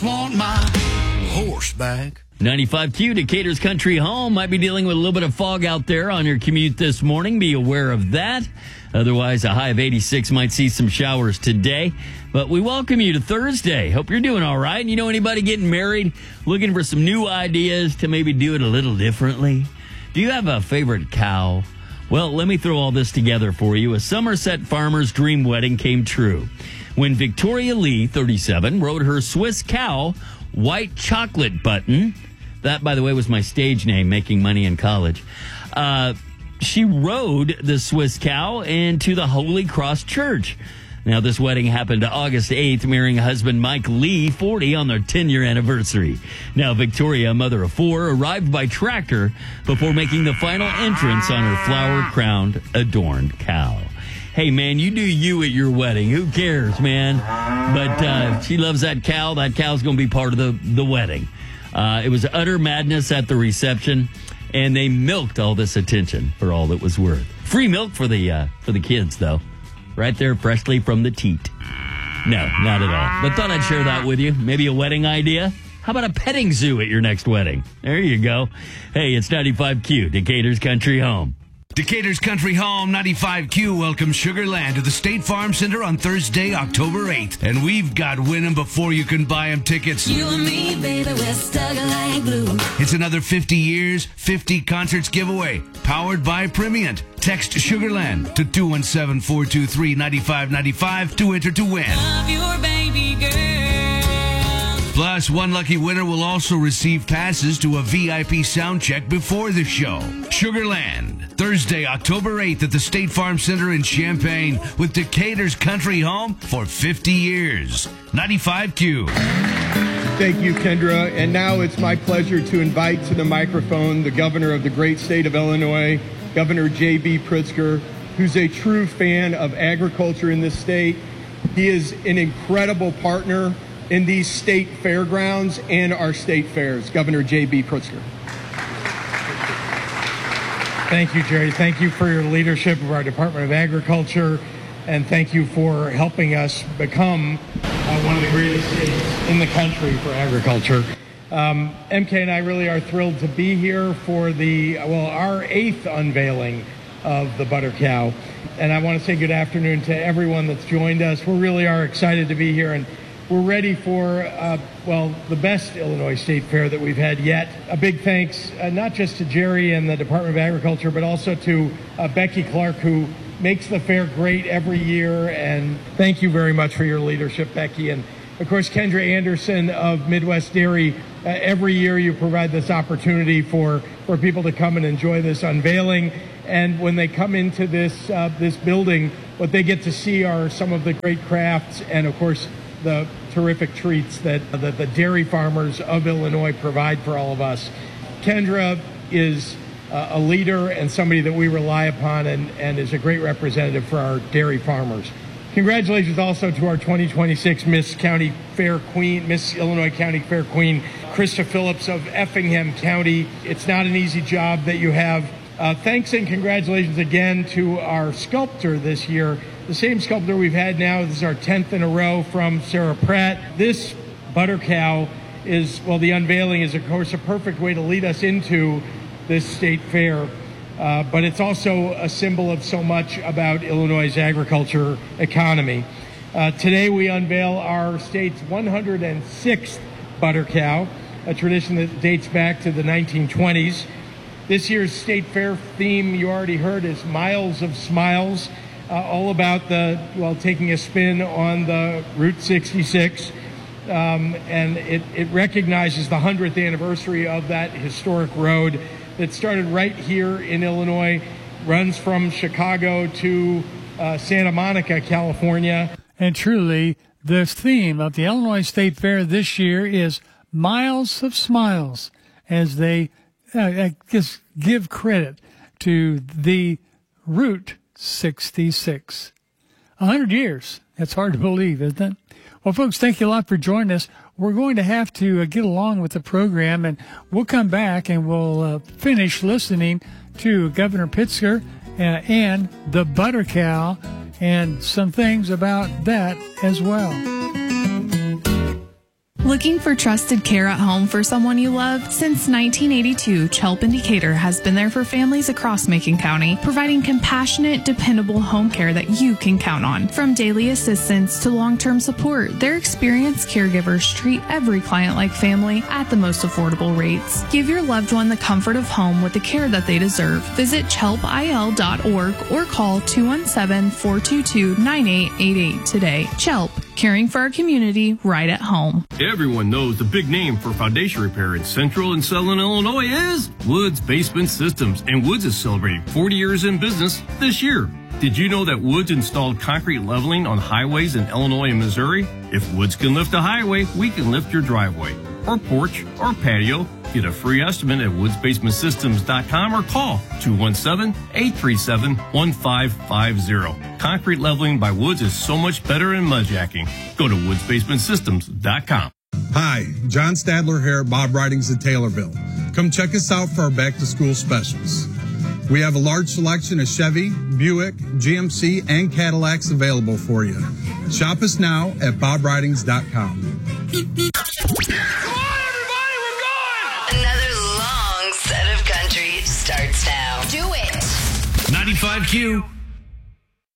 Want my horse back. 95Q, Decatur's Country Home. Might be dealing with a little bit of fog out there on your commute this morning. Be aware of that. Otherwise, a high of 86 might see some showers today. But we welcome you to Thursday. Hope you're doing all right. You know anybody getting married, looking for some new ideas to maybe do it a little differently? Do you have a favorite cow? Well, let me throw all this together for you. A Somerset farmer's dream wedding came true when Victoria Lee, 37, rode her Swiss cow, White Chocolate Button. That, by the way, was my stage name, making money in college. She rode the Swiss cow into the Holy Cross Church. Now, this wedding happened August 8th, marrying husband Mike Lee, 40, on their 10-year anniversary. Now, Victoria, mother of 4, arrived by tractor before making the final entrance on her flower-crowned, adorned cow. Hey, man, you do you at your wedding. Who cares, man? But she loves that cow. That cow's going to be part of the wedding. It was utter madness at the reception, and they milked all this attention for all it was worth. Free milk for the kids, though. Right there, freshly from the teat. No, not at all. But thought I'd share that with you. Maybe a wedding idea? How about a petting zoo at your next wedding? There you go. Hey, it's 95Q, Decatur's Country Home. Decatur's Country Home 95Q welcomes Sugar Land to the State Farm Center on Thursday, October 8th. And we've got win 'em before you can buy 'em tickets. You and me, baby, we're stuck like glue. It's another 50 years, 50 concerts giveaway, powered by Primient. Text Sugarland to 217-423-9595 to enter to win. Love your baby girl. Plus, one lucky winner will also receive passes to a VIP sound check before the show. Sugarland, Thursday, October 8th at the State Farm Center in Champaign with Decatur's Country Home for 50 years. 95Q. Thank you, Kendra. And now it's my pleasure to invite to the microphone the governor of the great state of Illinois, Governor J.B. Pritzker, who's a true fan of agriculture in this state. He is an incredible partner in these state fairgrounds and our state fairs. Governor J.B. Pritzker. Thank you, Jerry. Thank you for your leadership of our Department of Agriculture, and thank you for helping us become one of the greatest states in the country for agriculture. MK and I really are thrilled to be here for our 8th unveiling of the Butter Cow. And I want to say good afternoon to everyone that's joined us. We really are excited to be here, and we're ready for, the best Illinois State Fair that we've had yet. A big thanks, not just to Jerry and the Department of Agriculture, but also to Becky Clark, who makes the fair great every year. And thank you very much for your leadership, Becky. And, of course, Kendra Anderson of Midwest Dairy. Every year you provide this opportunity for people to come and enjoy this unveiling. And when they come into this building, what they get to see are some of the great crafts and, of course, the terrific treats that the dairy farmers of Illinois provide for all of us. Kendra is a leader and somebody that we rely upon and is a great representative for our dairy farmers. Congratulations also to our 2026 Miss Illinois County Fair Queen, Krista Phillips of Effingham County. It's not an easy job that you have. Thanks and congratulations again to our sculptor this year, the same sculptor we've had now. This is our 10th in a row from Sarah Pratt. This Butter Cow the unveiling is, of course, a perfect way to lead us into this state fair. But it's also a symbol of so much about Illinois' agriculture economy. Today we unveil our state's 106th Butter Cow, a tradition that dates back to the 1920s. This year's state fair theme, you already heard, is Miles of Smiles, all about taking a spin on the Route 66. And it recognizes the 100th anniversary of that historic road that started right here in Illinois, runs from Chicago to Santa Monica, California. And truly, the theme of the Illinois State Fair this year is Miles of Smiles, as they just give credit to the Route 66. 100 years. That's hard to believe, isn't it? Well, folks, thank you a lot for joining us. We're going to have to get along with the program, and we'll come back and we'll finish listening to Governor Pritzker and the Butter Cow and some things about that as well. Looking for trusted care at home for someone you love? Since 1982, Chelp in Decatur has been there for families across Macon County, providing compassionate, dependable home care that you can count on. From daily assistance to long-term support, their experienced caregivers treat every client like family at the most affordable rates. Give your loved one the comfort of home with the care that they deserve. Visit chelpil.org or call 217-422-9888 today. Chelp, caring for our community right at home. Everyone knows the big name for foundation repair in Central and Southern Illinois is Woods Basement Systems, and Woods is celebrating 40 years in business this year. Did you know that Woods installed concrete leveling on highways in Illinois and Missouri? If Woods can lift a highway, we can lift your driveway or porch or patio. Get a free estimate at woodsbasementsystems.com or call 217-837-1550. Concrete leveling by Woods is so much better than mudjacking. Go to woodsbasementsystems.com. Hi, John Stadler here at Bob Ridings in Taylorville. Come check us out for our back-to-school specials. We have a large selection of Chevy, Buick, GMC, and Cadillacs available for you. Shop us now at bobridings.com. Another long set of country starts now. Do it. 95Q.